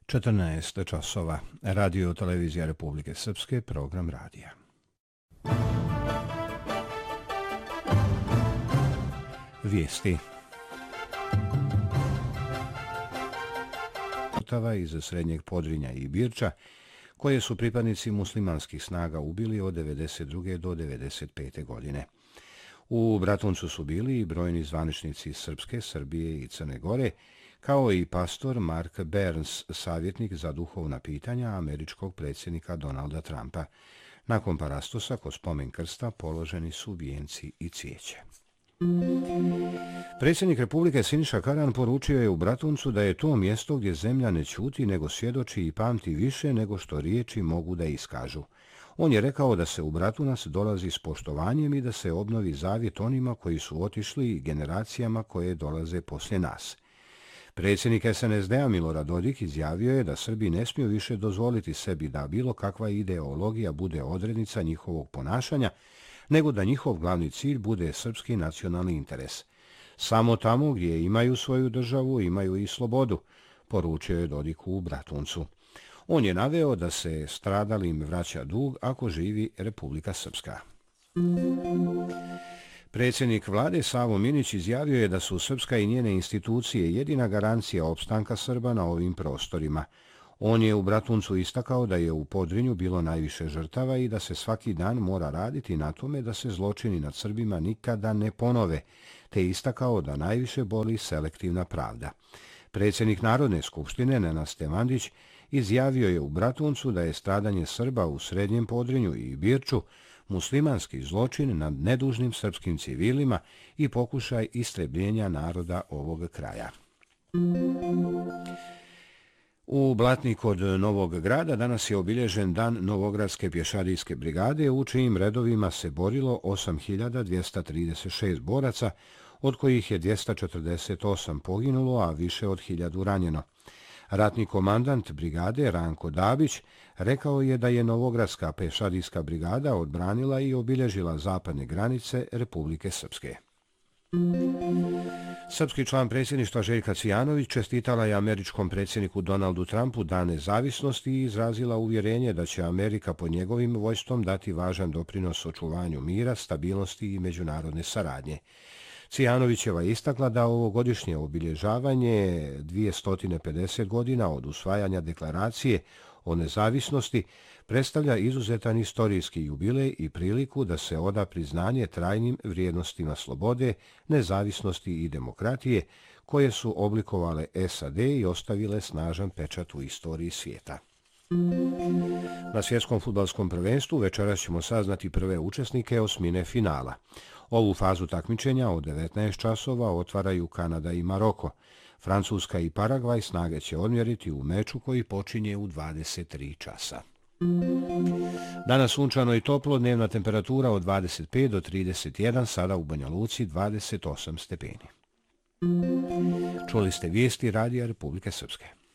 14 časova. Radio televizija Republike Srpske, program radija. Vijesti. Iz Srednjeg Podrinja i Birča, koje su pripadnici muslimanskih snaga ubili od 1992. do 1995. godine. U Bratuncu su bili i brojni zvaničnici Srpske, Srbije i Crne Gore, kao i pastor Mark Burns, savjetnik za duhovna pitanja američkog predsjednika Donalda Trumpa. Nakon parastosa kod spomen krsta položeni su vijenci i cvijeće. Predsjednik Republike Siniša Karan poručio je u Bratuncu da je to mjesto gdje zemlja ne ćuti nego svjedoči i pamti više nego što riječi mogu da iskažu. On je rekao da se u Bratunac dolazi s poštovanjem i da se obnovi zavjet onima koji su otišli i generacijama koje dolaze poslije nas. Predsjednik SNSD-a Milorad Dodik izjavio je da Srbi ne smiju više dozvoliti sebi da bilo kakva ideologija bude odrednica njihovog ponašanja, nego da njihov glavni cilj bude srpski nacionalni interes. Samo tamo gdje imaju svoju državu, imaju i slobodu, poručio je Dodik u Bratuncu. On je naveo da se stradalim vraća dug ako živi Republika Srpska. Predsjednik vlade Savo Minić izjavio je da su Srpska i njene institucije jedina garancija opstanka Srba na ovim prostorima. On je u Bratuncu istakao da je u Podrinju bilo najviše žrtava i da se svaki dan mora raditi na tome da se zločini nad Srbima nikada ne ponove, te istakao da najviše boli selektivna pravda. Predsjednik Narodne skupštine Nenad Stevandić izjavio je u Bratuncu da je stradanje Srba u Srednjem Podrinju i Birču muslimanski zločin nad nedužnim srpskim civilima i pokušaj istrebljenja naroda ovog kraja. U Blatni kod Novog Grada danas je obilježen dan Novogradske pješadijske brigade, u čijim redovima se borilo 8.236 boraca, od kojih je 248 poginulo, a više od 1000 ranjeno. Ratni komandant brigade Ranko Dabić rekao je da je Novogradska pješadijska brigada odbranila i obilježila zapadne granice Republike Srpske. Srpski član predsjedništva Željka Cvijanović čestitala je američkom predsjedniku Donaldu Trumpu Dan nezavisnosti i izrazila uvjerenje da će Amerika pod njegovim vojstvom dati važan doprinos očuvanju mira, stabilnosti i međunarodne saradnje. Cvijanovićeva je istakla da ovogodišnje obilježavanje 250 godina od usvajanja deklaracije o nezavisnosti predstavlja izuzetan istorijski jubilej i priliku da se oda priznanje trajnim vrijednostima slobode, nezavisnosti i demokratije koje su oblikovale SAD i ostavile snažan pečat u istoriji svijeta. Na svjetskom fudbalskom prvenstvu večeras ćemo saznati prve učesnike osmine finala. Ovu fazu takmičenja od 19 časova otvaraju Kanada i Maroko. Francuska i Paragvaj snage će odmjeriti u meču koji počinje u 23 časa. Danas sunčano i toplo, dnevna temperatura od 25 do 31, sada u Banja Luci 28 stepeni. Čuli ste vijesti Radija Republike Srpske.